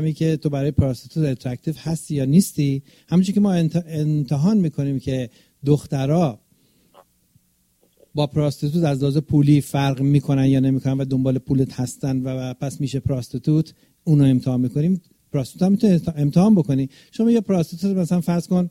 که تو برای پراستاتوت اترکتیو هستی یا نیستی. همونجوری که ما امتحان میکنیم که دخترها با پراستاتوت از لحاظ پولی فرق میکنن یا نمیکنن و دنبال پولت هستن و پس میشه پراستاتوت، اونو امتحان میکنیم. پراستاتوت هم میتونی امتحان بکنی. شما یه پراستاتوت مثلا فرض کن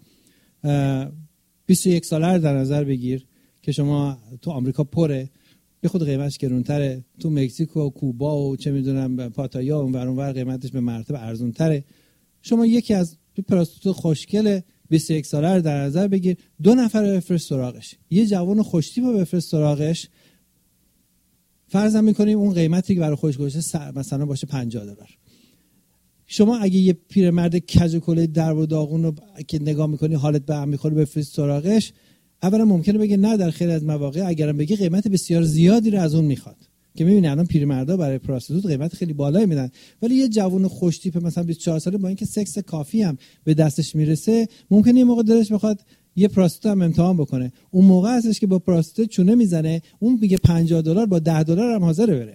21 ساله رو در نظر بگیر که شما تو آمریکا پره، به خود قیمتش گرونتره، تو مکزیک و کوبا و چه میدونم پاتایا اونور قیمتش به مرتبه ارزونتره. شما یکی از پراستاتوت خوشگل 21 ساله رو در نظر بگیر، 2 نفر رو بفرست سراغش، یه جوان خوشتیپ رو بفرست سراغش، فرضاً میکنیم اون قیمتی که برای خودش گذاشته مثلا باشه $50. شما اگه یه پیرمرد کج و کله درب و داغون رو که نگاه میکنی حالت به هم میخوره بفرست سراغش، اولا ممکنه بگه نه، در خیلی از مواقع اگرم بگه قیمت بسیار زیادی رو از اون میخواد، که میبینی الان پیرمردا برای پراستاتوت قیمت خیلی بالایی میدن. ولی یه جوان خوشتیپ مثلا 24 ساله با اینکه سکس کافی هم به دستش میرسه، ممکنه یه موقع دلش بخواد یه پراستاتوت هم امتحان بکنه. اون موقع هستش که با پراستاتوت چونه میزنه، اون میگه $50 با $10 هم حاضر بره.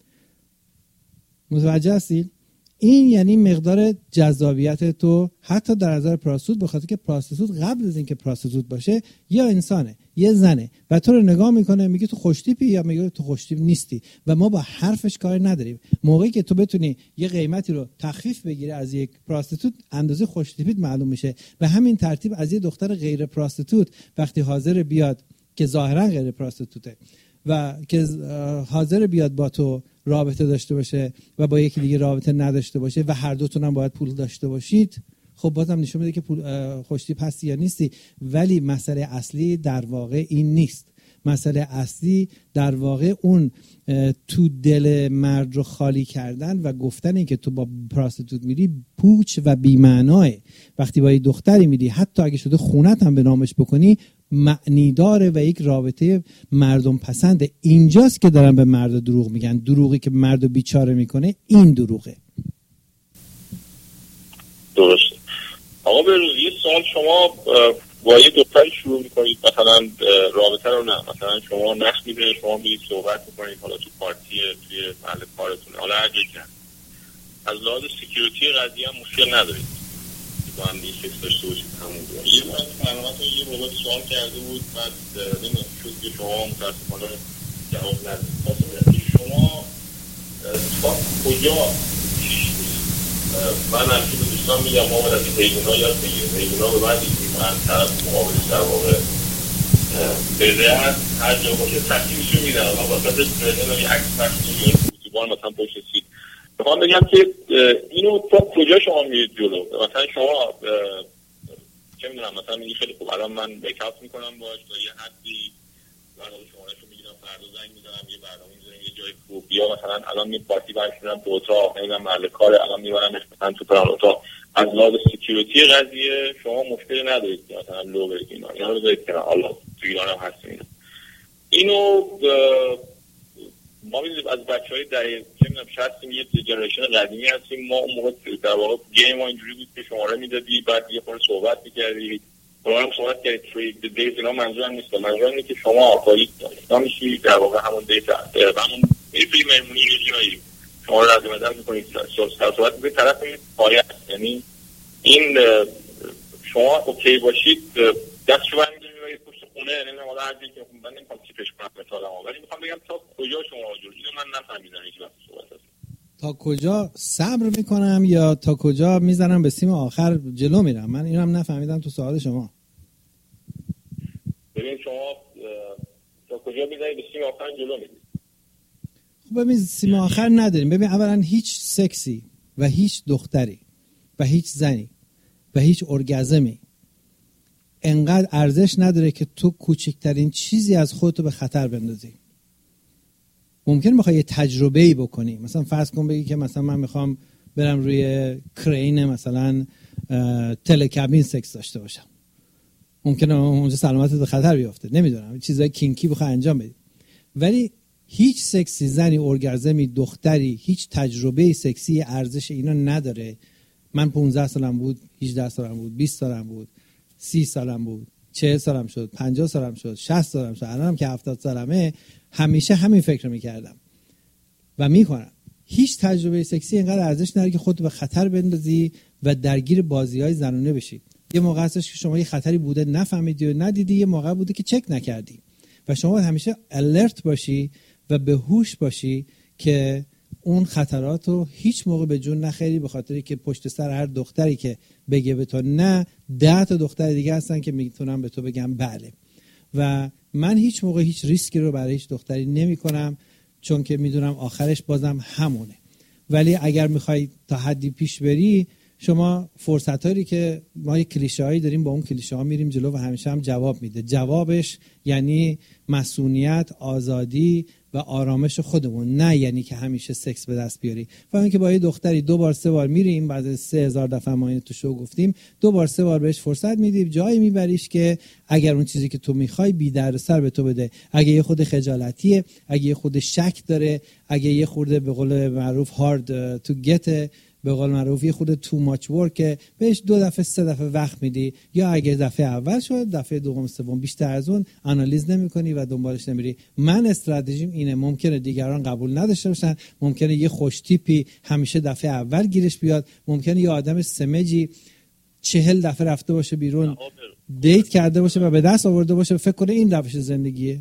متوجه هستی؟ این یعنی مقدار جذابیت تو حتی در نظر پراستاتوت، به خاطر که پراستاتوت قبل از اینکه پراستاتوت باشه یا انسانه یه زنه و تو رو نگاه میکنه میگه تو خوشتیپی یا میگه تو خوشتیپ نیستی و ما با حرفش کار نداریم. موقعی که تو بتونی یه قیمتی رو تخفیف بگیری از یک پراستاتوت، اندازه خوشتیپیت معلوم میشه. و همین ترتیب از یه دختر غیر پراستاتوت وقتی حاضر بیاد که ظاهرا غیر پراستاتوته و که حاضر بیاد با تو رابطه داشته باشه و با یکی دیگه رابطه نداشته باشه و هر دوتون هم باید پول داشته باشید، خب بازم نشون میده که خوشتیپ هستی یا نیستی. ولی مسئله اصلی در واقع این نیست. مسئله اصلی در واقع اون تو دل مرد رو خالی کردن و گفتن این که تو با پراستاتوت میری پوچ و بی‌معناه. وقتی با یه دختری میری حتی اگه شده خونت هم به نامش بکنی، معنی داره و یک رابطه مردم پسند. اینجاست که دارن به مرد دروغ میگن. دروغی که مرد بیچاره میکنه این دروغه. درسته. آقا بروز یه سوال، شما با یه دختری شروع میکنید مثلا رابطه رو، نه مثلا شما نخ میده، شما میرید صحبت میکنید، حالا تو پارتی توی محل کارتونه، حالا هر جایی که از لحاظ سکیوریتی قضیه هم مشکل ندارید با هم دیگه سکس داشته باشید همون دو. یه من برنامه‌تون یه رابط سوال کرده بود، بعد نمیدونم شد که شما متاسفانه جواب ندید. شما تا کجا من همیشه به دوستان میگم ما باید از این حیونا یاد بگیریم. حیونا به بعدی که من طرف مقابلش در واقع بده هر جا باشه تکلیفشو میدن و واسه نمیدونم یه عکس پخش یا فوتبال مثلا پشت سیت. میخوام بگم که اینو تا کجا شما میرید جلو؟ مثلا شما چه میدونم مثلا میگی خیلی خوب الان من بیکاپ میکنم باش تا یه حدی برنامه شمارهشو میگیرم، فردا زنگ میزنم یه برنامه میذارم یه جای خوب، یا مثلا الان یه پارتی برشونم تو اتاق نمیدونم محل کار الان میبرم مثلا تو پران اتاق. از لحاظ سکیوریتی قضیه شما مشکلی ندارید مثلا لو برید اینا رو دارید که حالا تو ایران هم هستیم. اینو ما می‌دونیم از بچه‌های دهه چه می‌دونم 60 یه جنریشن قدیمی هستیم. ما اون موقع در واقع گیم ما اینجوری بود که شماره میدادی بعد یه خورده صحبت می‌کردی، هم صحبت کردید ترید دیت. اینا منظورم نیست، منظورم اینه که شما آقایی نمیشی در واقع همون دیتا همون می‌فری مهمونی یه جایی شما رو رد مدار می‌کنید صحبت به طرف پایه. یعنی این شما اوکی باشید دستشو برمی‌دارید می‌برید پشت خونه، نمی‌دونم حالا هر جایی که من نمی‌خوام تیپش کنم مثلا، ولی می‌خوام بگم تا کجا شما آجور اینو من نفهمیدم هیچ وقت صحبت هست. تا کجا صبر میکنم یا تا کجا میزنم به سیم آخر جلو میرم؟ من اینو هم نفهمیدم تو سوال شما. ببین شما تا کجا میزنید به سیم آخر جلو میرید؟ خب ببین سیم آخر نداریم. ببین اولا هیچ سکسی و هیچ دختری و هیچ زنی و هیچ ارگازمی انقدر ارزش نداره که تو کوچکترین چیزی از خودتو به خطر بندازی. ممکنه میخوای یه تجربه‌ای بکنی، مثلا فرض کن بگی که مثلا من میخوام برم روی کرین مثلا تلکابین سکس داشته باشم، ممکنه اونجا سلامتت به خطر بیفته، نمیدونم چیزای کینکی بخوای انجام بدی. ولی هیچ سکسی زنی، ارگازمی دختری، هیچ تجربه سکسی ارزش اینا نداره. من 15 سالم بود، 18 سالم بود، 20 سالم بود، 30 سالم بود، 40 سالم شد، 50 سالم شد، 60 سالم شد، الانم که 70 سالمه، همیشه همین فکر میکردم و میکنم. هیچ تجربه سکسی اینقدر ارزش نداره که خودت به خطر بندازی و درگیر بازی‌های زنونه بشی. یه موقع هستش که شما یه خطری بوده نفهمیدی و ندیدی، یه موقع بوده که چک نکردی و شما همیشه الرت باشی و به هوش باشی که اون خطرات رو هیچ موقع به جون نخری، به خاطری که پشت سر هر دختری که بگه به تو نه 10 تا دختر دیگه هستن که میتونن به تو بگن بله. و من هیچ موقع هیچ ریسکی رو برای هیچ دختری نمی کنم، چون که میدونم آخرش بازم همونه. ولی اگر میخوای تا حدی پیش بری، شما فرصتایی که ما یک کلیشه‌ای داریم، با اون کلیشه‌ها میریم جلو و همیشه هم جواب میده. جوابش یعنی مسئولیت، آزادی و آرامش خودمون، نه یعنی که همیشه سکس به دست بیاری. فهمی که با یه دختری 2 بار 3 بار میریم، بعد 3000 دفعه ما اینو تو شو گفتیم، 2 بار 3 بار بهش فرصت میدی، جایی میبریش که اگر اون چیزی که تو میخوای بی دردسر به تو بده. اگه یه خود خجالتیه، اگه یه خود شک داره، اگه یه خورده به قول معروف hard to get، به قول معروف یه خود تو ماچ ورک، بهش 2 دفعه 3 دفعه وقت میدی، یا اگه دفعه اول شد دفعه دوم سوم بیشتر از اون آنالیز نمی‌کنی و دنبالش نمیری. من استراتژیم اینه، ممکنه دیگران قبول نداشته باشن، ممکنه یه خوش تیپی همیشه دفعه اول گیرش بیاد، ممکنه یه آدم سمجی 40 دفعه رفته باشه بیرون دیت کرده باشه و به دست آورده باشه فکر کنه این روش زندگیه.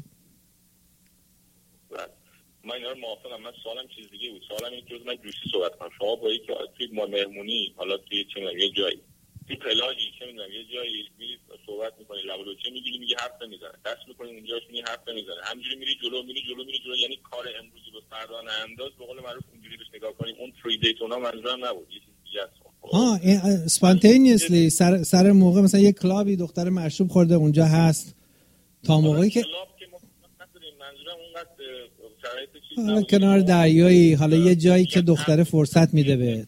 من اینا رو موافقم. من سوالم چیز دیگه بود. سوالم این که من دوستی صحبت کنم. شما با یکی توی ما مهمونی، حالا توی چه می‌دونم یه جایی، توی پلاژی چه می‌دونم یه جایی میری صحبت می‌کنی، لابد چه می‌گیری، میگه حرف نمیزنه، دست می‌کنی اونجاش میگه حرف نمیزنه، همینجوری میری جلو میری جلو، یعنی کار امروزی رو فردا نانداز، به قول معروف اونجوری بهش نگاه کنیم. اون 3 دیتونا منظورم نبود، یه چیز دیگه است. اسپانتینیسلی سر موقع مثلا یه کلابی دختر مشروب خورده اونجا هست، تا موقعی که حالا کنار دریایی، حالا یه جایی که دختره فرصت میده بهت،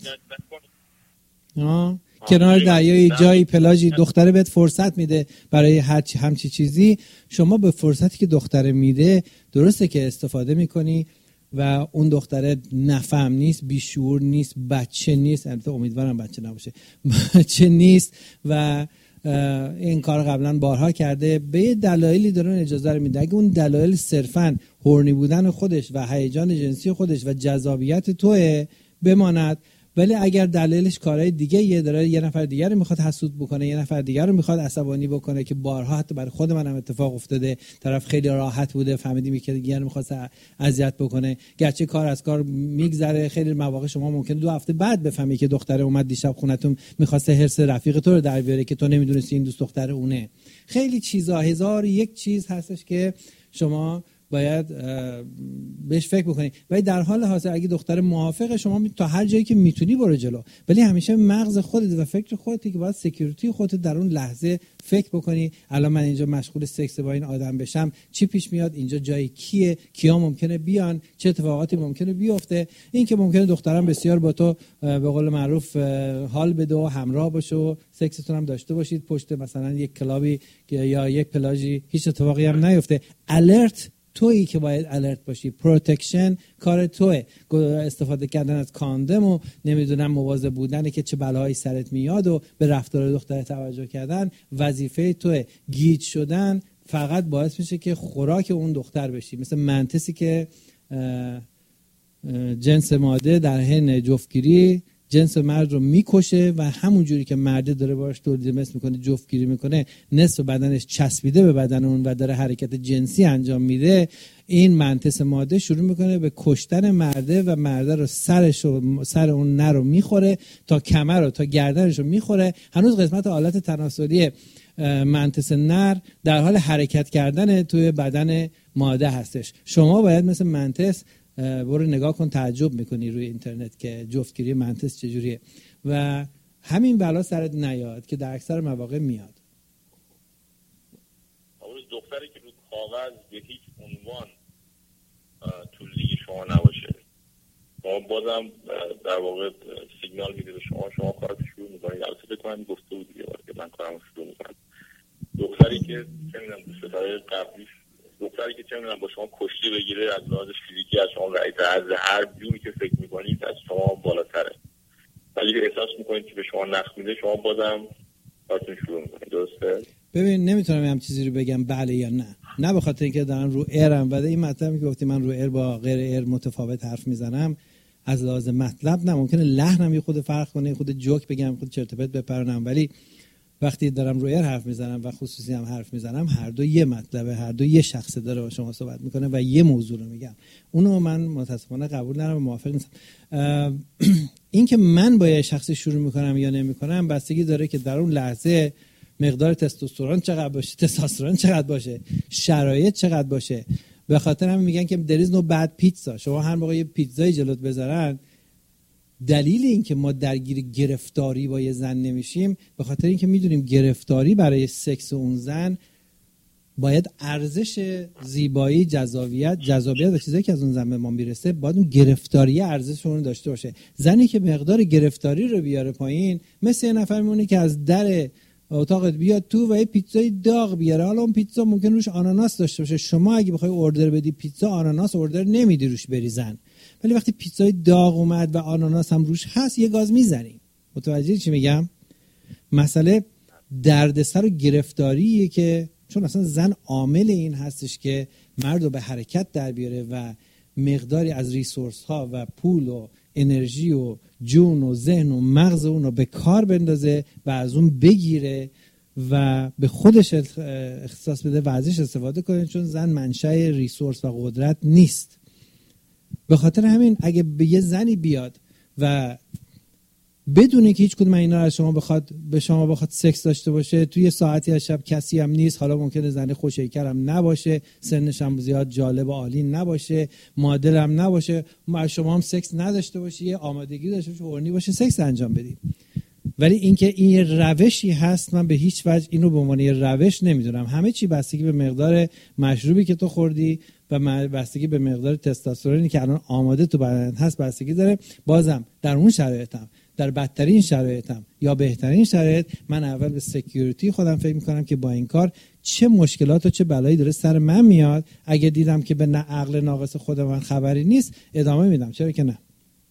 کنار دریایی، جایی پلاژی، دختره بهت فرصت میده برای همچی چیزی، شما به فرصتی که دختره میده درسته که استفاده میکنی و اون دختره نفهم نیست، بیشعور نیست، بچه نیست، البته امیدوارم بچه نباشه، بچه نیست و این کار قبلا بارها کرده، به یه دلایلی داره اجازه رو میده. اگه اون دلایل صرفاً هورنی بودن خودش و هیجان جنسی خودش و جذابیت توه بماند، ولی اگر دلیلش کارهای دیگه یه داره، یه نفر دیگر رو میخواد حسود بکنه، یه نفر دیگر رو میخواد عصبانی بکنه، که بارها حتی برای خود منم اتفاق افتاده، طرف خیلی راحت بوده فهمیدیم که دیگه میخواد اذیت بکنه، گرچه کار از کار میگذره، خیلی مواقع شما ممکنه 2 هفته بعد بفهمی که دختره اومد دیشب خونتون میخواسته حرص رفیق تو رو در بیاره که تو نمیدونستی این دوست دختره اونه. خیلی چیزا، 1001 چیز هستش که شما باید بهش فکر بکنی. ولی در حال حاضر اگه دختر موافقه، شما تا هر جایی که میتونی برو جلو، ولی همیشه مغز خودت و فکر خودتی که باید سکیوریتی خودت در اون لحظه فکر بکنی. الان من اینجا مشغول سکس با این آدم بشم، چی پیش میاد، اینجا جای کیه، کیا ممکنه بیان، چه اتفاقاتی ممکنه بیفته. این که ممکنه دخترم بسیار با تو به قول معروف حال بده و همراه باشه و سکستون هم داشته باشید پشت مثلا یک کلابی یا یک پلاژی، هیچ اتفاقی هم نیفته. الرت تویی که باید الرت باشی. پروتکشن کار توه، استفاده کردن از کاندوم و نمیدونم مواظب بودن که چه بلاهایی سرت میاد و به رفتار دختر توجه کردن وظیفه توه. گیج شدن فقط باعث میشه که خوراک اون دختر بشی، مثل منتسی که جنس ماده در حین جفتگیری جنس مرد رو میکشه و همون جوری که مرده داره باش تولید مثل میکنه، جفتگیری میکنه، نصف بدنش چسبیده به بدن اون و داره حرکت جنسی انجام میده، این منتس ماده شروع میکنه به کشتن مرده و مرده رو سر اون نر رو میخوره تا کمر رو تا گردنش رو میخوره. هنوز قسمت آلت تناسلی منتس نر در حال حرکت کردن توی بدن ماده هستش. شما باید مثل منتس برو نگاه کن، تعجب میکنی روی اینترنت که جفتگیری منتس چجوریه و همین بلا سرت نیاد که در اکثر مواقع میاد. دختری که رو کاغذ به هیچ عنوان تو لیگ شما نباشه، شما بازم در واقع سیگنال میده به شما کارت شروع میکنید. البته بکنم گفته بود دیگه که من کارم شروع میکنم. دختری که چه میدونم دوستای قبلیش، دختری که چه میدونم با شما کشتی بگیره از لحاظ فیزیکی از شما رئیس از هر جوری که فکر میکنید از شما بالاتره، ولی که احساس میکنید که به شما نخ میده، شما بازم کارتون شروع میکنید. درسته؟ ببین نمیتونم هم چیزی رو بگم بله یا نه به خاطر اینکه دارم رو ایرم و این مطلبی که گفتی من رو ایر با غیر ایر متفاوت حرف میزنم. از لحاظ مطلب نه، ممکنه لحنم یه خود فرق کنه، خود جوک بگم، خود چرت و پرت بپرونم، ولی وقتی دارم رویر حرف میزنم و خصوصی هم حرف میزنم، هر دو یه مطلبه، هر دو یه شخص داره با شما صحبت میکنه و یه موضوع رو میگم. اونو من متاسفانه قبول ندارم و موافق نیستم. این که من با یه شخصی شروع میکنم یا نمیکنم بستگی داره که در اون لحظه مقدار تستوسترون چقدر باشه، تستوسترون چقدر باشه، شرایط چقدر باشه. به خاطر همین میگن که there is no bad pizza. شما هر موقع یه پیتزای جلوت بذارن، دلیل این که ما درگیر گرفتاری با یه زن نمیشیم به خاطر این که میدونیم گرفتاری برای سکس اون زن باید ارزش زیبایی، جذابیت و چیزایی که از اون زن به ما میرسه باید اون گرفتاری ارزش اون داشته باشه. زنی که مقدار گرفتاری رو بیاره پایین مثل یه نفر میمونه که از در اتاقت بیاد تو و یه پیتزای داغ بیاره. حالا اون پیتزا ممکن روش آناناس داشته باشه، شما اگه بخوای اوردر بدی پیتزا آناناس اوردر نمیدی روش بریزن، ولی وقتی پیتزای داغ اومد و آناناس هم روش هست یه گاز میزنی. متوجه چی میگم؟ مسئله دردسر و گرفتاریه که چون اصلا زن عامل این هستش که مرد رو به حرکت در بیاره و مقداری از ریسورس ها و پول و انرژی و جون و ذهن و مغز اون رو به کار بندازه و از اون بگیره و به خودش اختصاص بده و ازش استفاده کنه، چون زن منشأ ریسورس و قدرت نیست. به خاطر همین اگه به یه زنی بیاد و بدونه که هیچ کدوم اینا از شما به شما بخواد سکس داشته باشه، توی ساعتی از شب کسی هم نیست، حالا ممکنه زن خوش‌هیکل هم نباشه، سنش هم زیاد جالب و عالی نباشه، مدل هم نباشه، شما هم سکس نداشته باشی، یه آمادگی داشته باشی، اورنی باشه، سکس انجام بدید. ولی اینکه این یه روشی هست، من به هیچ وجه اینو به عنوان یه روش نمیدونم. همه چی بستگی به مقدار مشروبی که تو خوردی و بستگی به مقدار تستوسترونی که الان آماده تو بدنت هست بستگی داره. بازم در اون شرایطم، در بدترین شرایطم یا بهترین شرایط، من اول به سکیوریتی خودم فکر میکنم که با این کار چه مشکلات و چه بلایی داره سر من میاد. اگه دیدم که به عقل ناقص خود من خبری نیست ادامه میدم، چرا که نه.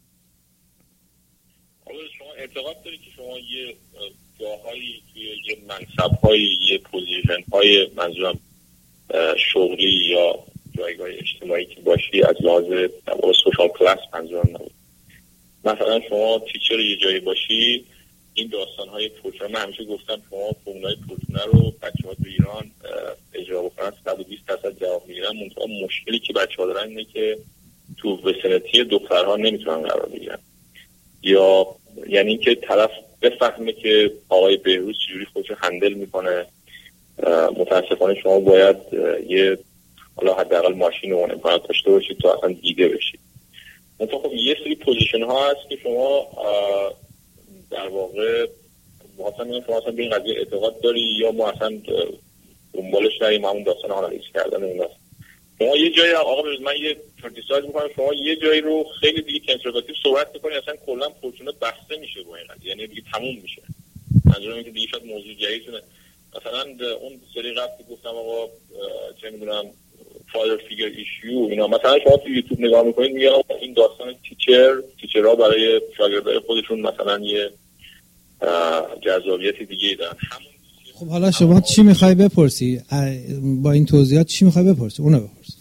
شما اعتقاد دارید که شما یه جاهایی توی یه منصب‌های، یه پوزیشن‌های، منظورم شغلی یا جایگاه اجتماعی که باشی، از لحاظ سوشال کلاس منظورم نبود، مثلا شما تیچر یه جایی باشی، این داستان‌های پورتونه، من همیشه گفتم شما فرمولای پورتونه رو بچه‌ها تو ایران اجرا بکنن 120% جواب میگیرن. منتها مشکلی که بچه‌ها دارن اینه که تو وسنتی دخترها نمیتونن قرار بگیرن، یا یعنی اینکه طرف بفهمه که آقای بهروز چجوری خودش رو هندل میکنه. متاسفانه شما باید یه حالا حداقل ماشین و امکانات داشته باشید تا اصلا دیده بشید. مثلا خب یه سری پوزیشن ها هست که شما در واقع مثلا شما اصلا به این قضیه اعتقاد داری یا ما اصلا دنبالش نریم، همون داستان آنالیز کردن این است. شما یه جایی آقا بروز من یه کریتیسایز میکنم، شما یه جایی رو خیلی دیگه کنسرواتیو صحبت میکنی، اصلا کلا فورچونه بسته میشه با این قضیه، یعنی دیگه تموم میشه. منظورم اینه که دیگه شاید موضوع جدیدونه. مثلا اون سری قبل گفتم آقا چه میدونم فادر فیگر ایشیو اینا، مثلا شما تو یوتیوب نگاه میکنید میگن این داستان تیچرها برای شاگردای خودشون مثلا یه جذابیت دیگه دارن. خب حالا شما چی میخوای بپرسی با این توضیحات؟ چی میخوای بپرسی؟ اونو بپرس.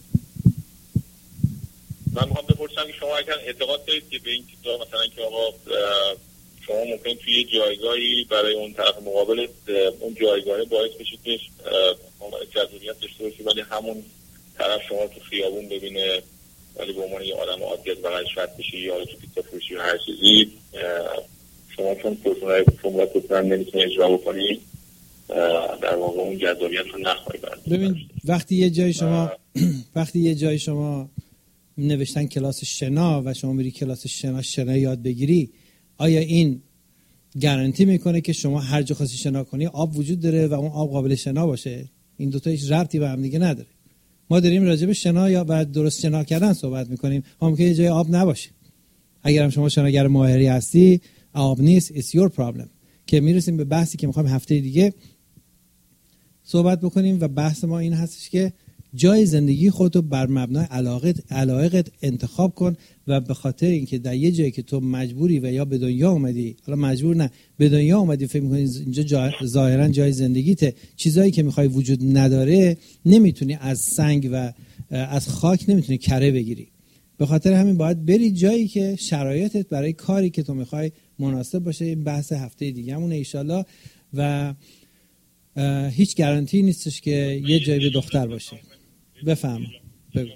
من میخوام بپرسم که شما اگر اعتقاد دارید که به این چیزا مثلا که آقا شما ممکن توی جایگاهی برای اون طرف مقابل اون جایگاه باعث بشه که جذابیت داشته باشی، ولی همون طرف شما تو خیابون ببینه ولی به عنوان یه آدم عادی از بغلش رد بشی یا تو پیتزا فروشی یا هر چیزی، شما چون فرمول پورتونه نمیتونی اجرا بکنی در واقع اون جذابیت رو نخواهی برد. ببین وقتی یه جای شما نوشتن کلاس شنا و شما میری کلاس شنا یاد بگیری، آیا این گارانتی میکنه که شما هر جا خواستی شنا کنی آب وجود داره و اون آب قابل شنا باشه؟ این دوتا هیچ ربطی به هم دیگه نداره. ما داریم راجع به شنا یا بعد درست شنا کردن صحبت میکنیم. ممکنه یه جای آب نباشه. اگرم شما شناگر ماهری هستی آب نیست، it's your problem. که میرسیم به بحثی که میخوایم هفته دیگه صحبت بکنیم و بحث ما این هستش که جای زندگی خودتو بر مبنای علایقت انتخاب کن و به خاطر اینکه در یه جایی که تو مجبوری و یا به دنیا اومدی، حالا مجبور نه، به دنیا اومدی فکر می‌کنی اینجا ظاهرا جای زندگیته، چیزایی که می‌خوای وجود نداره، نمیتونی از سنگ و از خاک نمیتونی کره بگیری. به خاطر همین باید بری جایی که شرایطت برای کاری که تو میخوای مناسب باشه. این بحث هفته دیگه‌مونه ان شاءالله. و هیچ گارانتی نیستش که یه جایی به دختر باشه. بفهم. بگو.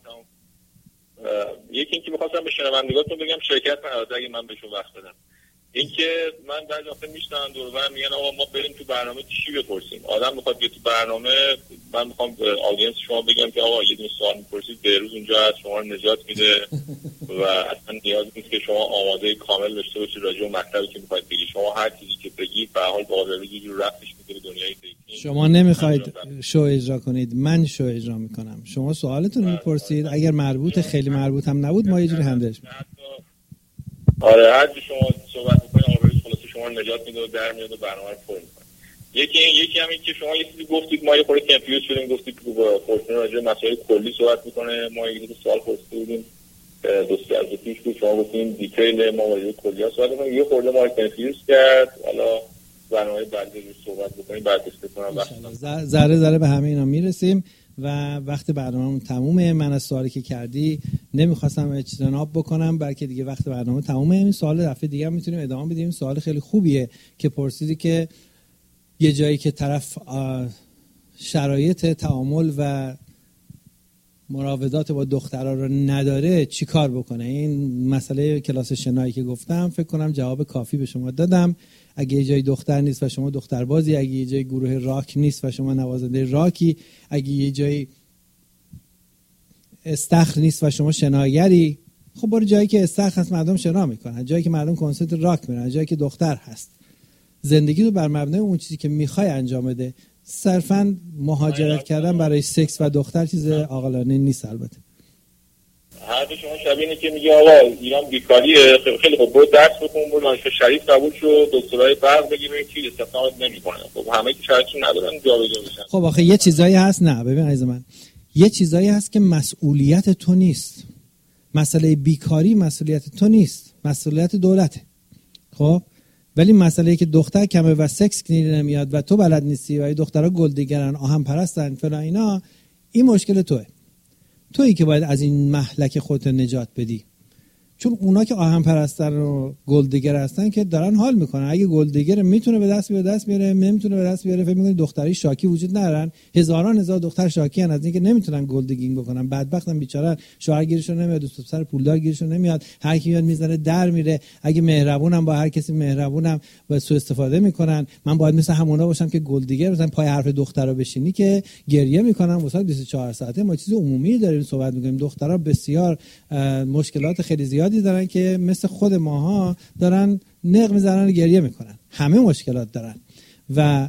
یکی اینکه می‌خواستم به شنوندگانتون بگم شرکت نداره اگه من بهشون وقت بدم. اینکه من بعضی وقتا میشنم دور و بر میگن آقا ما بریم تو برنامه چی بپرسیم. آدم میخواد بیاد تو برنامه، من میخوام به آدینس شما بگم که آقا یه دونه سوال میپرسید بهروز اونجا هست شما رو نجات میده و اصلا نیاز نیست که شما آماده کامل داشته باشید راجع به مطلبی که میخواید بگید. شما هر چیزی که بگید به حال قابلیت یه جور رفتش میده به دنیای دیگه. شما نمیخواید شو اجرا کنید، من شو اجرا میکنم. شما سوالتون رو میپرسید، اگر مربوط خیلی مربوط هم نبود ما یه جوری هندلش میکنیم. آره هر چی شما صحبت می‌کنید آبروی خلاص شما رو نجات میده و در میاد و برنامه رو پر می‌کنه. یکی هم این که شما یه چیزی گفتید ما یه خورده کنفیوز شدیم، گفتید که فورچون راجع به مسائل کلی صحبت می‌کنه، ما یه سوال پرسیدیم دوستی از پیش بود شما گفتیم دیتیل ما راجع به کلی‌ها صحبت می‌کنیم، یه خورده ما رو کنفیوز کرد. حالا برنامه بعدی رو صحبت بکنیم بعد استفاده ذره به همه اینا میرسیم و وقت برنامه‌مون تمومه. من از سوالی که کردی نمیخواستم اجتناب بکنم بلکه دیگه وقت برنامه تمومه. این سوال دفعه دیگه هم میتونیم ادامه بدیم. این سوال خیلی خوبیه که پرسیدی که یه جایی که طرف شرایط تعامل و مراودات با دخترها رو نداره چی کار بکنه. این مسئله کلاس شنایی که گفتم فکر کنم جواب کافی به شما دادم. اگه یه جای دختر نیست و شما دختربازی، اگه یه جای گروه راک نیست و شما نوازنده راکی، اگه یه جای استخر نیست و شما شناگری، خب برو جایی که استخر هست مردم شنا میکنن، جایی که مردم کنسرت راک میرن، جایی که دختر هست. زندگی رو بر مبنای اون چیزی که میخوای انجام بده. صرفاً مهاجرت کردن برای سکس و دختر چیز عاقلانه نیست. البته حرف شما شبیه اینه که میگه آقا ایران بیکاریه، خیلی خوب برو درس بخون، برو دانشگاه شریف قبول شو، دکترای فرق بگیر، چی استفاده نمیکنه. خب همه که شرایطشون ندارن جابجا بشن. خب آخه یه چیزایی هست، نه ببین عزیز من، یه چیزایی هست که مسئولیت تو نیست. مسئله بیکاری مسئولیت تو نیست، مسئولیت دولته. خب ولی مسئله که دختر کمه و سکس نمیاد و تو بلد نیستی و دخترها گلدیگرن، آهن پرستن فلان اینا، این مشکل توئه. تویی که باید از این مهلک خودت نجات بدی. چون اونا که آهن پرستن و گلدیگر هستن که دارن حال میکنن. اگه گلدیگر میتونه به دست بیاره نمیتونه به دست بیاره، فکر میکنی دختری شاکی وجود ندارن. هزار دختر شاکی ان از اینکه نمیتونن گلدیگینگ بکنن. بدبختن بیچارهن، شوهر گیرشون نمیاد، دوست پسر پولدار گیرشون نمیاد، هر کی میاد میزنه در میره. اگه مهربونم با هر کسی مهربونم و سوء استفاده میکنن. من باید مثل همونا باشم که گلدیگر مثلا پای حرف دخترا بشینی که گریه میکنن واسه 24 ساعته. ما چیز عمومی داریم صحبت میکنیم. دخترها بسیار مشکلات خیلی زیادی دارن که مثل خود ماها دارن نق میزنن و گریه میکنن. همه مشکلات دارن و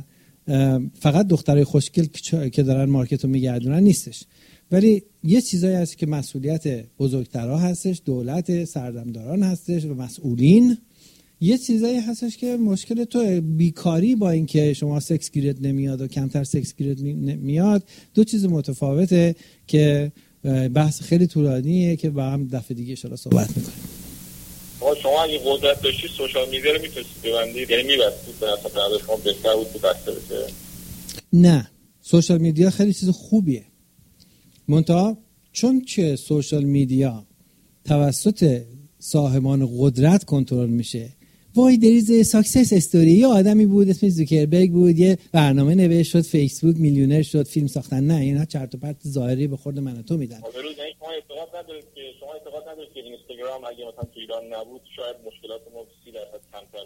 فقط دخترای خوشگل که دارن مارکت رو میگردونن نیستش. ولی یه چیزایی هست که مسئولیت بزرگترها هستش، دولت، سردمداران هستش و مسئولین. یه چیزایی هستش که مشکل تو بیکاری با اینکه شما سکس گیرت نمیاد و کمتر سکس گیرت میاد دو چیز متفاوته که بحث خیلی طولانیه که با هم دفعه دیگه ان شاءالله صحبت میکنیم. شما اگه قدرت داشتی سوشال میدیا رو میتونید ببندید، یعنی میبستید به اصلا شما بهتر بود که بسته بشه؟ نه، سوشال میدیا خیلی چیز خوبیه. منتها چون که سوشال میدیا توسط صاحبان قدرت کنترل میشه. وای دریز ساکسس استوری، یه آدمی بود اسمش زوکربرگ بود، یه برنامه نوشت شد، فیسبوک میلیونر شد، فیلم ساختن. نه اینا چرت و پرت ظاهری به خورد من و تو میدن. شما اعتقاد ندارید که اینستاگرام اگه مثلا تو ایران نبود شاید مشکلات ما 30% کمتر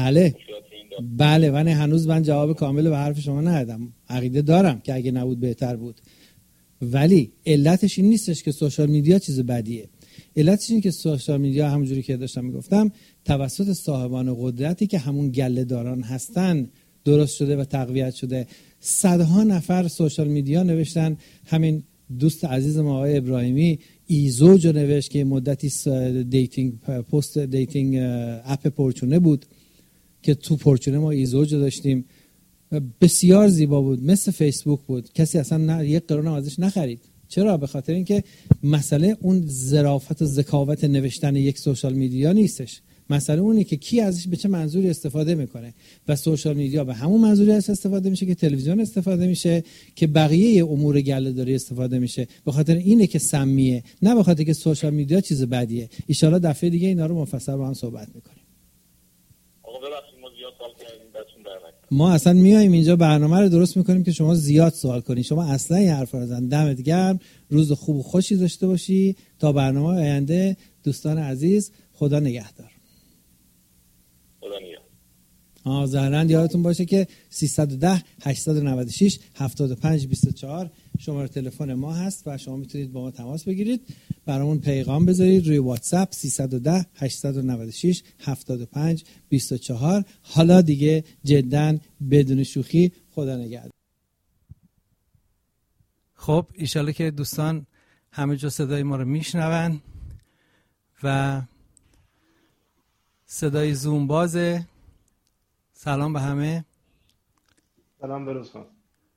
بود؟ بله من هنوز جواب کامل به حرف شما ندادم. عقیده دارم که اگه نبود بهتر بود. ولی علتش این نیستش که سوشال میدیا چیز بدیه. علتش این که سوشال میدیا همونجوری که داشتم میگفتم توسط صاحبان قدرتی که همون گله داران هستن درست شده و تقویت شده. صدها نفر سوشال میدیا نوشتن. همین دوست عزیز ما آقای ابراهیمی ایزوج رو نوشت که مدتی دیتینگ اپ پورچونه بود که تو پورچونه ما ایزوج داشتیم. بسیار زیبا بود، مثل فیسبوک بود. کسی اصلا یک قرون ازش نخرید. چرا؟ به خاطر اینکه مسئله اون ظرافت و ذکاوت نوشتن یک سوشال میدیا نیستش. مسئله اونه که کی ازش به چه منظوری استفاده میکنه و سوشال میدیا به همون منظوری استفاده میشه که تلویزیون استفاده میشه، که بقیه امور گله‌داری استفاده میشه. به خاطر اینه که سمیه، نه به خاطر که سوشال میدیا چیز بدیه. ان شاءالله دفعه دیگه اینا رو مفصل با هم صحبت میکنیم. آقا ببخشید ما زیاد سوال کردیم، دستون در نکنه. ما اصلا میایم اینجا برنامه رو درست میکنیم که شما زیاد سوال کنید. شما اصلا این حرفا رو نزن. دمت گرم، روز خوب و خوشی داشته باشی. تا برنامه آینده دوستان عزیز، خدا نگهدار. خدا نگهدار. ظاهراً یادتون باشه که 310 896 7524 شماره تلفن ما هست و شما میتونید با ما تماس بگیرید، برامون پیغام بذارید روی واتساپ 310 896 7524. حالا دیگه جداً بدون شوخی، خدا نگهدار. خب ایشالا که دوستان همه جا صدای ما رو میشنون و صدای زوم بازه. سلام به همه. سلام بروزکن.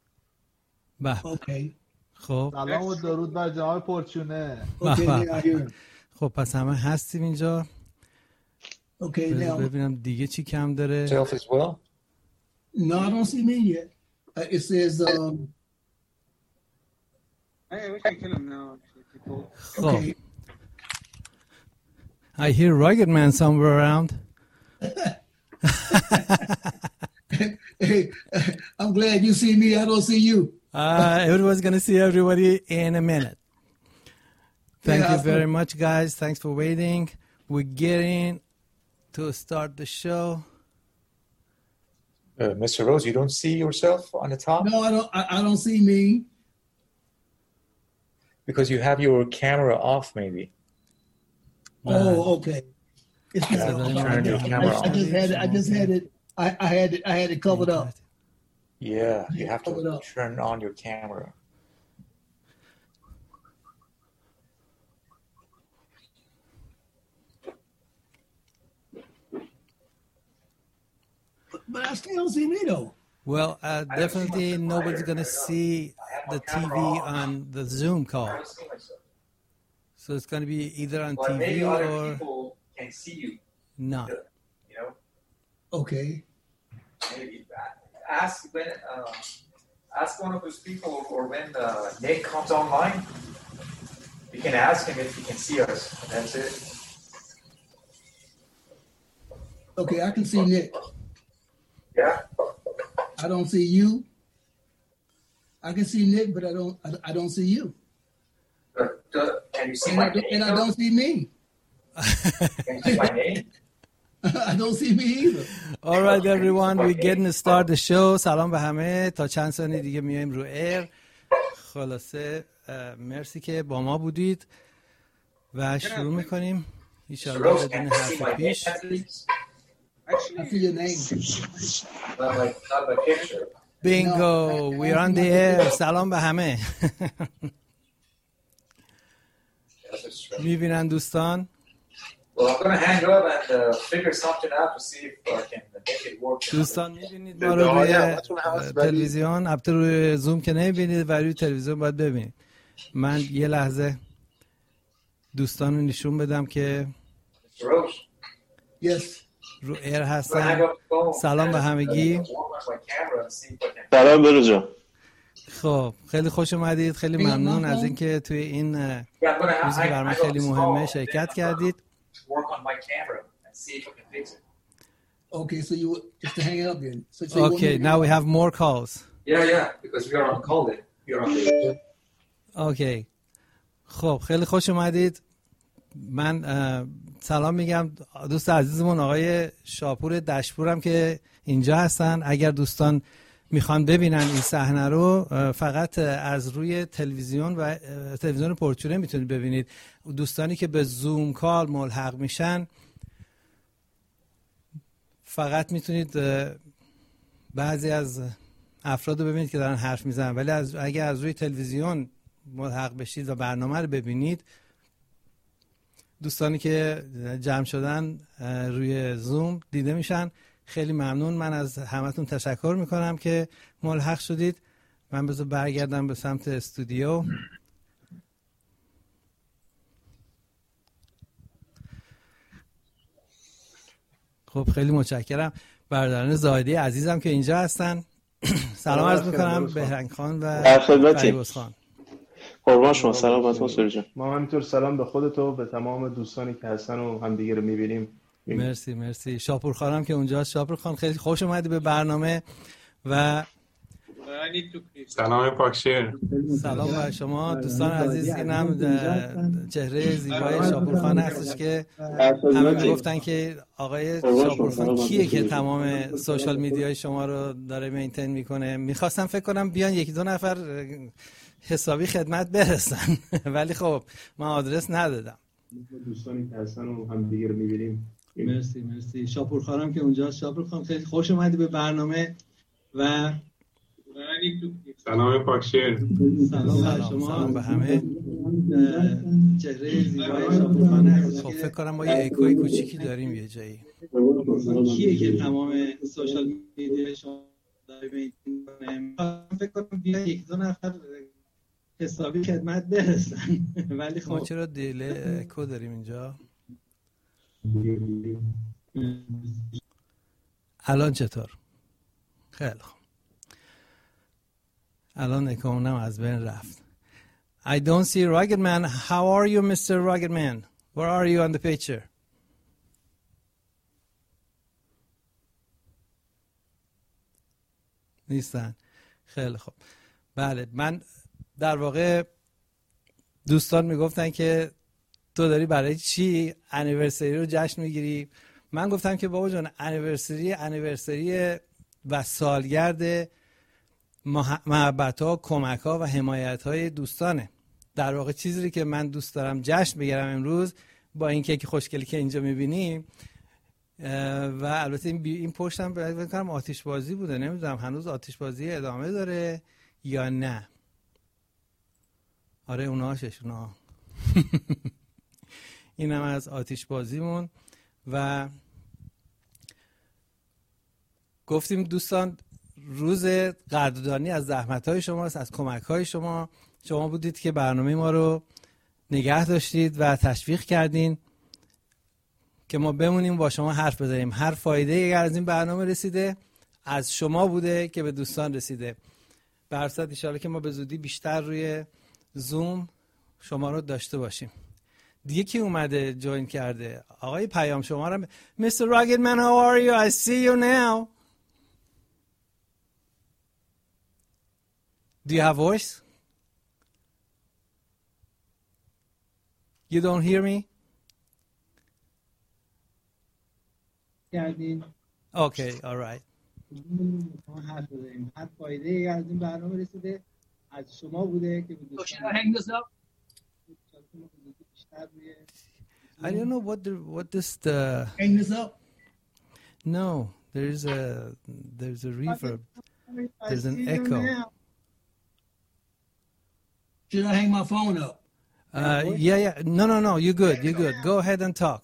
اوکی. خب سلام و درود بر جناب پورچونه. خب پس همه هستیم اینجا. اوکی. ببینم دیگه چی کم داره. Self as well? No, I don't see me yet. It says Okay. I hear Rugged Man somewhere around. Hey, I'm glad you see me. I don't see you. Everyone's going to see everybody in a minute. Thank you very much, guys. Thanks for waiting. We're getting to start the show. Mr. Rose, you don't see yourself on the top? No, I don't. I don't see me. Because you have your camera off, maybe. Oh, okay. Turn your camera on. I just had it. I had it covered up. Yeah, you have to turn on your camera. But I still don't see me though. Well, definitely nobody's going to see the TV on the Zoom call. So it's going to be either on TV or people can see you. not. You know? Okay. Maybe ask one of those people, or when Nick comes online, you can ask him if he can see us. And that's it. Okay, I can see Nick. Yeah. I don't see you. I can see Nick, but I don't see you. Can you see And my name? and I don't see me. Can you see my name? I don't see me either. All right everyone, we're getting to start the show. سلام به همه. تا چند ثانیه دیگه میایم رو ایر. خلاصه مرسی که با ما بودید و شروع میکنیم ان شاء الله بدون حرف پیش. I see your name. Not my picture. Bingo, we're on the air. سلام به همه. میبینن دوستان؟ Well, I'm going to hang up and figure something out to see if I can make it work. دوستان میبینید ما رو روی تلویزیون، البته روی زوم که نمیبینید ولی روی تلویزیون باید ببینید. من یه لحظه دوستان رو نشون بدم که Yes. رو ایر هستن. سلام به همگی. سلام بروزا. خب خیلی خوش اومدید. خیلی ممنون از اینکه توی این روزی که برام خیلی مهمه شرکت کردید. Okay, so you just to hang it up then. So Okay, now we have more calls. Yeah, because we are on call then. You're on the... Okay. خب خیلی خوش اومدید. من سلام میگم دوست عزیزمون آقای شاپور دشپورم که اینجا هستن. اگر دوستان میخوان ببینن این صحنه رو فقط از روی تلویزیون و تلویزیون پورچونه میتونید ببینید. دوستانی که به زوم کال ملحق میشن فقط میتونید بعضی از افراد رو ببینید که دارن حرف میزنن، ولی اگر از روی تلویزیون ملحق بشید و برنامه رو ببینید، دوستانی که جمع شدن روی زوم دیده میشن. خیلی ممنون. من از همتون تشکر میکنم که ملحق شدید. من بذار برگردم به سمت استودیو. خب خیلی متشکرم. برادران زاهدی عزیزم که اینجا هستن. سلام عرض میکنم بهرنگ خان و فریبرز خان. قربان شما. سلام بهتون سوری جان. ما همینطور سلام به خودت و به تمام دوستانی که هستن و همدیگه رو میبینیم. مرسی. شاپور خانم که اونجاست. شاپور خان خیلی خوش اومدی به برنامه و سلام پاکشیر. سلام بر شما دوستان عزیز. اینم چهره زیبای شاپور خان هستش که همه میگفتن که آقای شاپور خان کیه که تمام سوشال میدیای شما رو داره مینتین میکنه. میخواستم فکر کنم بیان یکی دو نفر حسابی خدمت برسن ولی خب من آدرس ندادم. دوستانی که هستن و همدیگه رو میبینیم. مرسی. شاپور خانم که اونجاست. شاپور خان خیلی خوش اومدی به برنامه و سلام پاکشیر. سلام بر شما. سلام به همه. چهره زیبای شاپور خان هست. خب فکر کنم ما یه اکوی کوچیکی داریم یه جایی. کیه که تمام سوشال میدیا شما داره مینتین کنه. فکر کنم بیان یک دو نفر حسابی خدمت برسن ولی خب ما چرا دیله اکو داریم اینجا؟ الان چطور؟ خیلی خوب. الان اکونم از بین رفت. I don't see Rugged Man. How are you, Mr. Rugged Man? Where are you on the picture? نیستن. خیلی خوب. بله من در واقع دوستان میگفتن که تو داری برای چی انیورسری رو جشن میگیری؟ من گفتم که بابا جان انیورسری و سالگرد محبت‌ها، کمک‌ها و حمایت‌های دوستانه. در واقع چیزی که من دوست دارم جشن بگیرم امروز با این کیک خوشگلی که اینجا می‌بینیم و البته این پشتم فکر کنم آتش بازی بوده. نمیدونم هنوز آتش بازی ادامه داره یا نه. آره اونهاشش اونا. اینم از آتش بازیمون و گفتیم دوستان روز قدردانی از زحمت‌های شماست، از کمک‌های شما. شما بودید که برنامه ما رو نگه داشتید و تشویق کردین که ما بمونیم با شما حرف بزنیم. هر فایده اگر از این برنامه رسیده از شما بوده که به دوستان رسیده. برصد ان شاءالله که ما به زودی بیشتر روی زوم شما رو داشته باشیم. دیگه کی اومده جوین کرده؟ آقای پیام شما رو Mr. Rugged Man, how are you? I see you now. Do you have voice? You don't hear me? Okay, all right. هر فایده از این برنامه رسیده از شما بوده که I don't know what this hang this up. No, there's a reverb. There's an echo. Should I hang my phone up? Yeah. No. You're good. Go ahead and talk.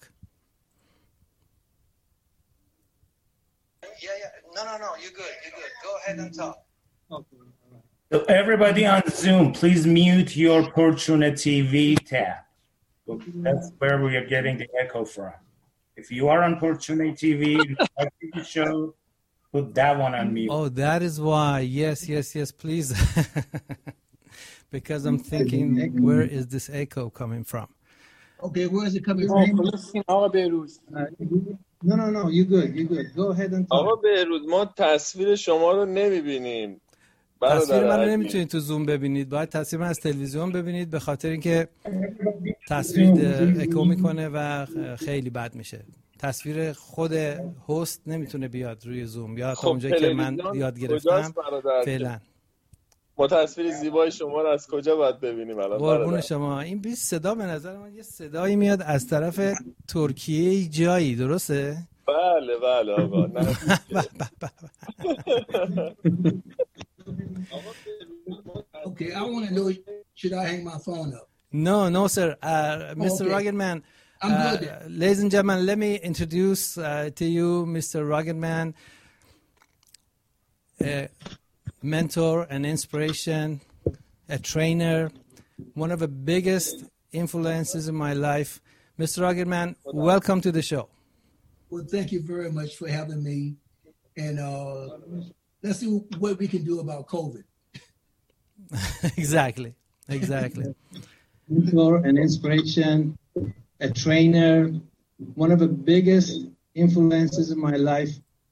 Yeah. No. You're good. Go ahead and talk. Okay. So everybody on Zoom, please mute your Fortuna TV tab. That's where we are getting the echo from. If you are on Fortuna TV, watching the show, put that one on mute. Oh, that is why. Yes, please. Because I'm thinking, where is this echo coming from? Okay, where is it coming from? No, you're good. Go ahead and talk. آقا بهروز ما تصویر شما رو نمیبینیم. تصویر من رو نمیتونید تو زوم ببینید، باید تصویر من از تلویزیون ببینید، به خاطر اینکه تصویر اکو میکنه و خیلی بد میشه. تصویر خود هست نمیتونه بیاد روی زوم یا تا اونجایی که من یاد گرفتم فعلا. ما تصویر زیبای شما رو از کجا باید ببینیم الان؟ قربون شما. این بی صدا به نظر من یه صدایی میاد از طرف ترکیه جایی، درسته؟ بله آقا. Okay, I want to know, should I hang my phone up? No, sir. Mr. Okay. Rugged Man, I'm good. Ladies and gentlemen, let me introduce to you Mr. Rugged Man, a mentor, an inspiration, a trainer, one of the biggest influences in my life. Mr. Rugged Man, welcome to the show. Well, thank you very much for having me. And let's see what we can do about COVID. Exactly. Mentor, an inspiration, a trainer, one of the biggest influences in my life.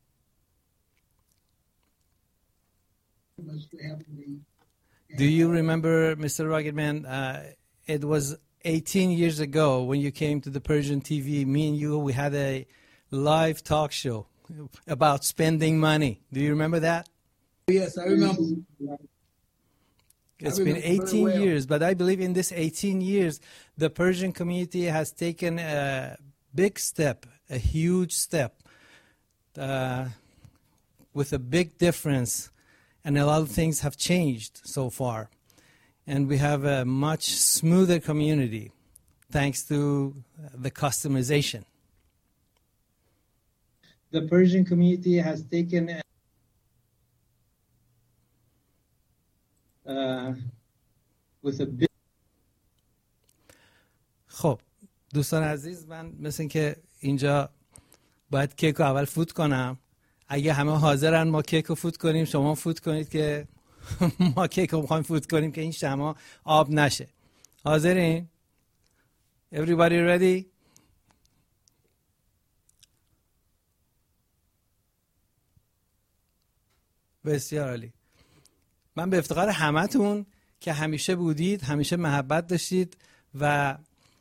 Do you remember, Mr. Ruggedman, it was 18 years ago when you came to the Persian TV, me and you, we had a live talk show about spending money. Do you remember that? Yes, I remember. It's been 18 years, but I believe in this 18 years, the Persian community has taken a big step, a huge step, with a big difference, and a lot of things have changed so far. And we have a much smoother community, thanks to the customization. The Persian community has taken with a big. خب دوستان عزیز، من مثل که اینجا باید کیک رو اول فوت کنم. اگه همه حاضرن ما کیک رو فوت کنیم، شما فوت کنید که ما کیک رو میخوایم فوت کنیم که این شمع آب نشه. حاضرین؟ Everybody ready? بسیار عالی. من به افتخار همتون که همیشه بودید، همیشه محبت داشتید و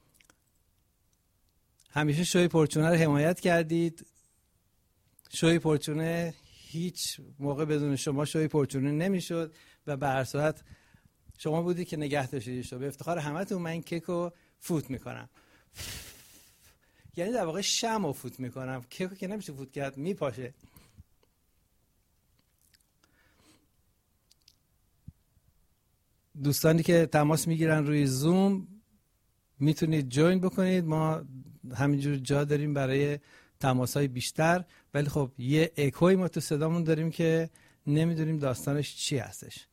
همیشه شوی پرچونه رو حمایت کردید. شوی پرچونه هیچ موقع بدون شما شوی پرچونه نمیشد و به هر صورت شما بودید که نگه داشتیدش. به افتخار همتون من این کیک رو فوت میکنم. یعنی در واقع شمع رو فوت میکنم. کیک رو که نمیشه فوت کرد، میپاشه. دوستانی که تماس میگیرن روی زوم میتونید جوین بکنید. ما همینجور جا داریم برای تماس‌های بیشتر، ولی خب یه اکوی ما تو صدامون داریم که نمیدونیم داستانش چی هستش.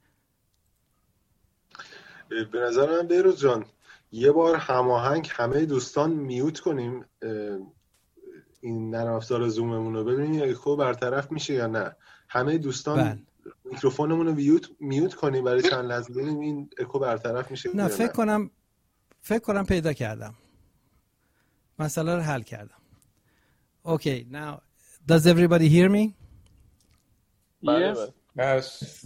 به نظر من بهروز جان یه بار هماهنگ همه دوستان میوت کنیم این نرم افزار زوممون رو، ببینیم اکو برطرف میشه یا نه. همه دوستان میکروفونمون رو میوت کنیم برای چند لحظه ببینیم این اکو برطرف میشه. نه فکر کنم پیدا کردم، مسئله رو حل کردم. Okay, now does everybody hear me? Yes.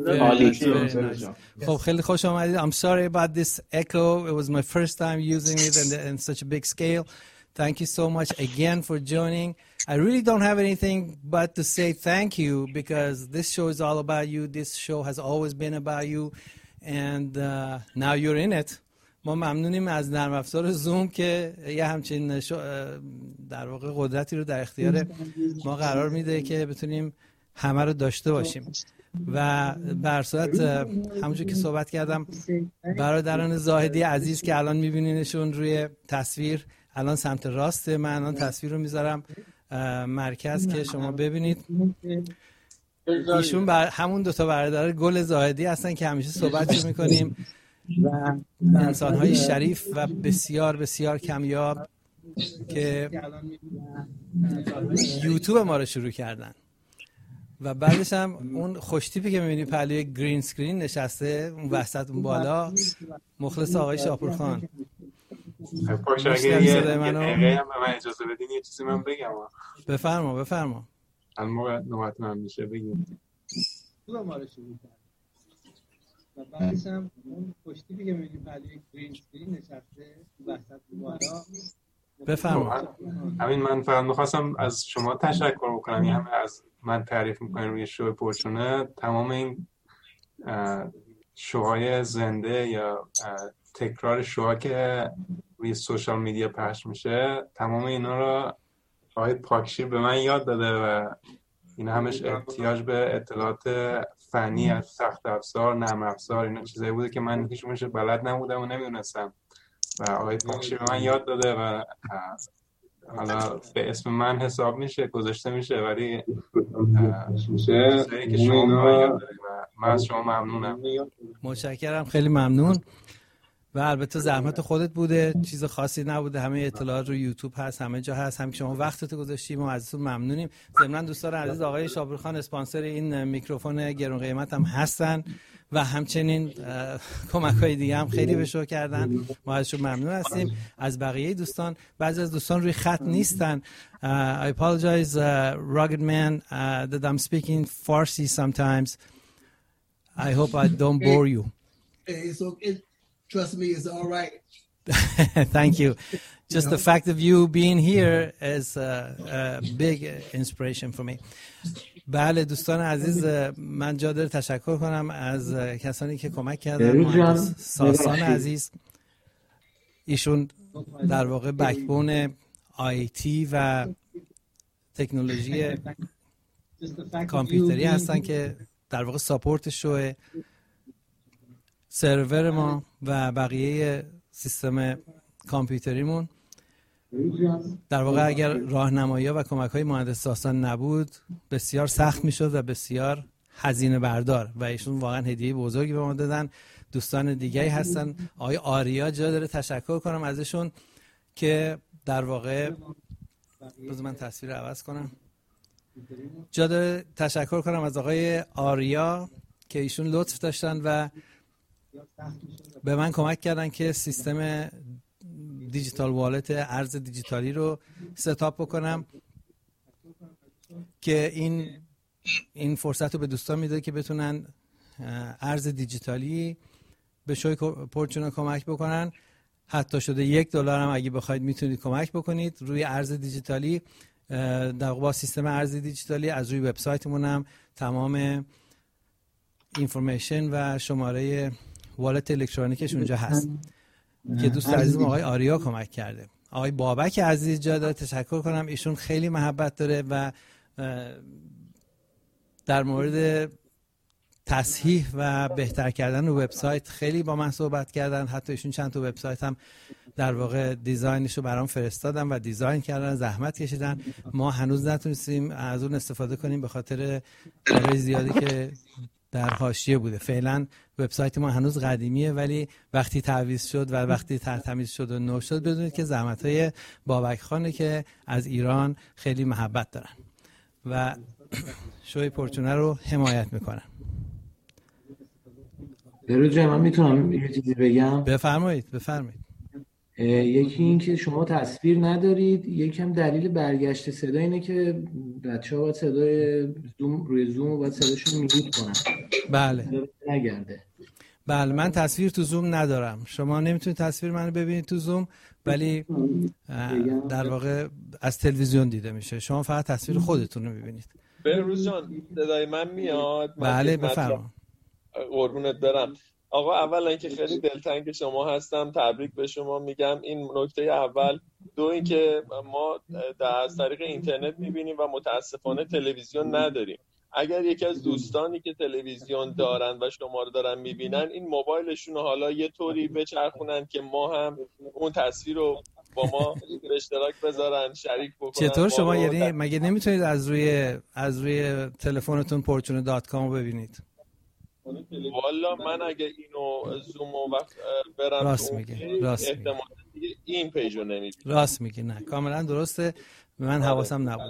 خب خیلی خوش آمدید. I'm sorry about this echo. It was my first time using it in such a big scale. Thank you so much again for joining. I really don't have anything but to say thank you because this show is all about you. This show has always been about you and now you're in it. ما ممنونیم از نرم افزار زوم که یه همچین در واقع قدرتی رو در اختیار ما قرار میده که بتونیم همه رو داشته باشیم و به هر صورت همونجور که صحبت کردم برادران زاهدی عزیز که الان میبینینشون روی تصویر، الان سمت راست من الان تصویر رو میذارم مرکز که شما ببینید. ایشون همون دوتا برادر گل زاهدی هستن که همیشه صحبتشون میکنیم و انسان‌های شریف و بسیار بسیار کمیاب که یوتیوب ما رو شروع کردن و بعدش هم اون خوشتیپی که می‌بینی پهلوی گرین اسکرین نشسته اون وسط اون بالا، مخلص آقای شاپورخان. پاشا اگه یه دقیقه هم به من اجازه بدین یه چیزی من بگم. بفرما. الان نوبت من میشه بگیم. و بعدش هم اون پشتی که می‌بینی پهلوی گرین اسکرین نشسته وسط بالا. بفرما. همین من فقط می‌خواستم از شما تشکر بکنم. یعنی از من تعریف می‌کنین روی شو پرچونه. تمام این شوهای زنده یا تکرار شوها که روی سوشال میدیا پخش میشه، تمام اینا رو آقای پاکشیر به من یاد داده و این همش احتیاج به اطلاعات فنی از سخت افزار، نرم افزار، اینا چیزایی بوده که من هیچ بلد نبودم و نمیدونستم و آقای پاکشیر به من یاد داده و حالا به اسم من حساب میشه گذاشته میشه ولی چیزایی که شما به من یاد دادید و من از شما ممنونم. متشکرم، خیلی ممنون. و البته زحمت خودت بوده، چیز خاصی نبوده، همه اطلاعات رو یوتیوب هست، همه جا هست، هم که شما وقتت گذاشتیم و ازتون ممنونیم. ضمن دوستان عزیز آقای شابرخان اسپانسر این میکروفون گران قیمت هم هستن و همچنین کمک‌های دیگه هم خیلی به شو کردن، ما ازشون ممنون هستیم. از بقیه دوستان، بعضی از دوستان روی خط نیستن. I apologize rugged man that I'm speaking Farsi sometimes. I hope I don't bore you. It's okay. Trust me, it's all right. Thank you. Just the fact of you being here is a big inspiration for me. بله دوستان عزیز، من جا داره تشکر کنم از کسانی که کمک کردن. مهندس ساسان عزیز، ایشون در واقع بکبون آیتی و تکنولوژی کامپیوتری هستن که در واقع ساپورت شو سرور ما و بقیه سیستم کامپیوتریمون. در واقع اگر راهنمایی و کمک‌های مهندس ساسان نبود بسیار سخت میشد و بسیار هزینه بردار و ایشون واقعا هدیه بزرگی به ما دادن. دوستان دیگه‌ای هستن. آقای آریا جا داره تشکر کنم ازشون که در واقع بذار من تصویر رو عوض کنم. جا داره تشکر کنم از آقای آریا که ایشون لطف داشتن و به من کمک کردن که سیستم دیجیتال والت ارز دیجیتالی رو ستاپ بکنم که این فرصت رو به دوستان میده که بتونن ارز دیجیتالی به شوی پورچونا کمک بکنن. حتی شده $1 هم اگه بخواید میتونید کمک بکنید روی ارز دیجیتالی. در با سیستم ارز دیجیتالی از روی وبسایتمون هم تمام اینفورمیشن و شماره والت الکترونیکش اونجا هست که دوست عزیزم آقای آریا کمک کرده. آقای بابک عزیز جا داره تشکر کنم، ایشون خیلی محبت داره و در مورد تصحیح و بهتر کردن وبسایت خیلی با من صحبت کردن. حتی ایشون چند تا وبسایت هم در واقع دیزاینش رو برام فرستادن و دیزاین کردن، زحمت کشیدن. ما هنوز نتونستیم از اون استفاده کنیم به خاطر کارهای زیادی که در حاشیه بوده. فعلا وبسایت ما هنوز قدیمیه، ولی وقتی تعویض شد و وقتی تمیز شد و نو شد بدونید که زحمت‌های بابک خانه که از ایران خیلی محبت دارن و شوی پورچونا رو حمایت میکنن. درود جان، من میتونم یه چیزی بگم؟ بفرمایید. یکی این که شما تصویر ندارید، یکم دلیل برگشت صدا اینه که بچه‌ها باید صدای زوم روی زوم و باید صداشون میوت کنن. بله. نگرده. بله، من تصویر تو زوم ندارم. شما نمیتونید تصویر منو ببینید تو زوم، ولی در واقع از تلویزیون دیده میشه. شما فقط تصویر خودتون رو میبینید. بهروز جان، صدای من میاد؟ بله بفرمایید. قربونت برم. آقا اولا اینکه خیلی دلتنگ شما هستم، تبریک به شما میگم. این نکته اول. دو اینکه ما از طریق اینترنت میبینیم و متاسفانه تلویزیون نداریم. اگر یکی از دوستانی که تلویزیون دارن و شما رو دارن میبینن، این موبایلشون رو حالا یه طوری بچرخونن که ما هم اون تصویر رو با ما به اشتراک بذارن، شریک بکنن. چطور شما یعنی مگه نمیتونید از روی تلفنتون portuno.com رو ببینید؟ والا من اگه اینو زوم و برم راست میگه این پیج رو نمیبینم. راست میگه، نه کاملا درسته، من حواسم نبود.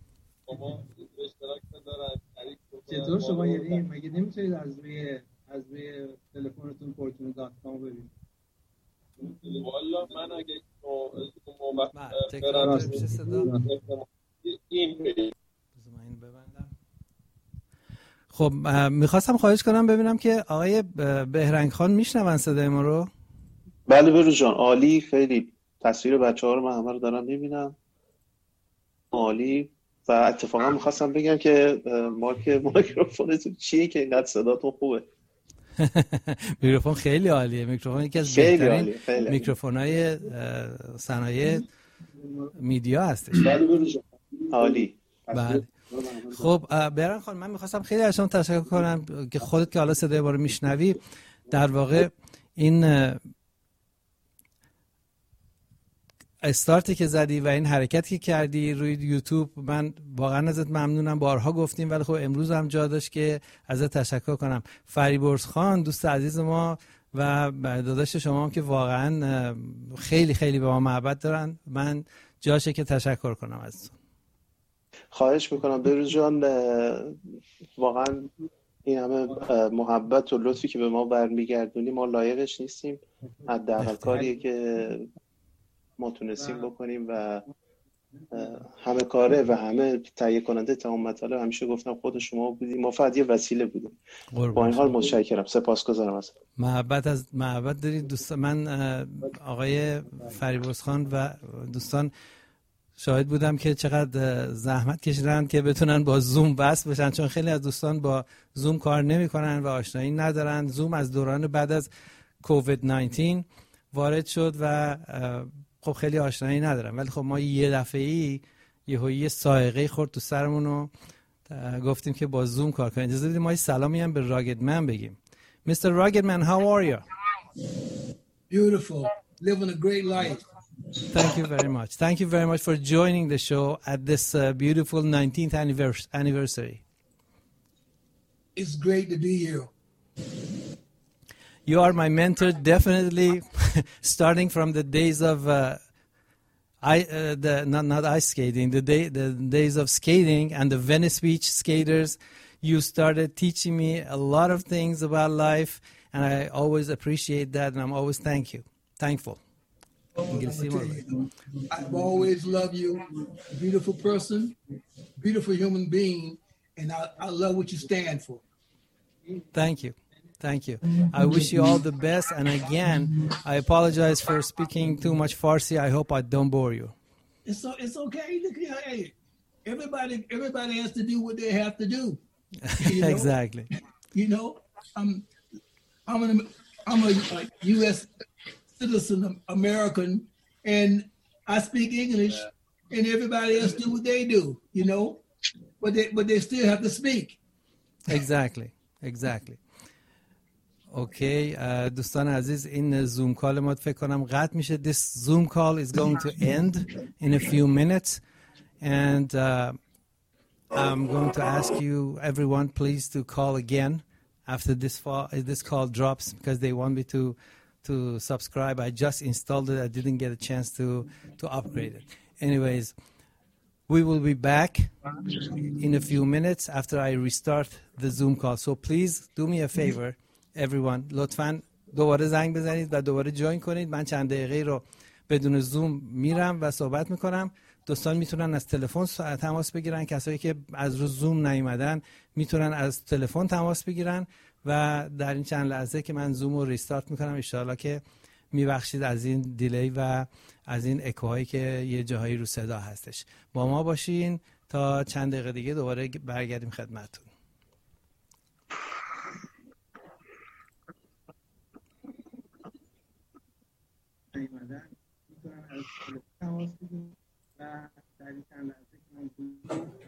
چطور شما یعنی مگه نمیتونید از روی تلفنتون portuno.com ببینید؟ والا من اگه اینو برم این پیج. خب میخواستم خواهش کنم ببینم که آقای بهرنگ خان میشنون صدای ما رو؟ بله بروز جان، عالی. خیلی تصویر بچه‌ها رو من همه رو دارم میبینم، عالی. و اتفاقا میخواستم بگم که میکروفونتون چیه که اینقدر صداتون خوبه؟ میکروفون خیلی عالیه. میکروفون یکی از بهترین میکروفون‌های صنایع میدیا هستش. بله بروز جان، عالی. بله. خب بهرنگ خان، من میخواستم خیلی از شما تشکر کنم که خودت که حالا صدای ما رو میشنوی، در واقع این استارتی که زدی و این حرکتی که کردی روی یوتیوب، من واقعا ازت ممنونم. بارها گفتیم ولی خب امروز هم جا داشت که ازت تشکر کنم. فریبرز خان دوست عزیز ما و داداش شما هم که واقعا خیلی خیلی به ما محبت دارن. من جاشه که تشکر کنم ازتون. خواهش میکنم بروز جان، واقعا این همه محبت و لطفی که به ما برمیگردونی ما لایقش نیستیم. حداقل کاریه که ما تونستیم بکنیم و همه کاره و همه تهیه کننده تمام مطالب همیشه گفتم خود شما بودیم، ما فقط یه وسیله بودیم. با این حال متشکرم، سپاسگزارم از محبت دارید دوستان. من آقای فریبرز خان و دوستان شاهد بودم که چقدر زحمت کشیدن که بتونن با زوم وصل بشن، چون خیلی از دوستان با زوم کار نمی‌کنن و آشنایی ندارن. زوم از دوران بعد از کووید 19 وارد شد و خب خیلی آشنایی ندارن، ولی خب ما یه دفعه‌ای یه سائقه خورد تو سرمون و گفتیم که با زوم کار کنیم. اجازه بدید ما یه سلامی هم به راگدمن بگیم. Mr. Ruggedman, how are you? Beautiful. Living a great life. Thank you very much. Thank you very much for joining the show at this beautiful 19th anniversary. It's great to be here. You are my mentor, definitely, starting from the days of not ice skating, the days of skating and the Venice Beach skaters. You started teaching me a lot of things about life, and I always appreciate that, and I'm always thankful. I've always loved you, beautiful person, beautiful human being, and I love what you stand for. Thank you. Thank you. I wish you all the best, and again, I apologize for speaking too much Farsi. I hope I don't bore you. It's okay. Look, hey, everybody has to do what they have to do. Exactly. You know, I'm a U.S. citizen, American, and I speak English, and everybody else do what they do, you know, but they still have to speak. Exactly. اوکی دوستان عزیز، این زوم کال ما فکر کنم قطع میشه. This Zoom call is going to end in a few minutes, and I'm going to ask you everyone please to call again after this call drops, because they want me to subscribe. I just installed it. I didn't get a chance to upgrade it. Anyways, we will be back in a few minutes after I restart the Zoom call. So please do me a favor, everyone. لطفاً دوباره زنگ بزنید و دوباره جوین کنید. من چند دقیقه رو بدون زوم میرم و صحبت میکنم. دوستان میتونن از تلفن تماس بگیرن، کسایی که از رو زوم نیومدن میتونن از تلفن تماس بگیرن و در این چند لحظه که من زوم رو ریستارت میکنم ان شاءالله که میبخشید از این دیلی و از این اکوهایی که یه جاهایی رو صدا هستش. با ما باشین تا چند دقیقه دیگه دوباره برگردیم خدمتتون. تماس بگیرید و در این چند لحظه که من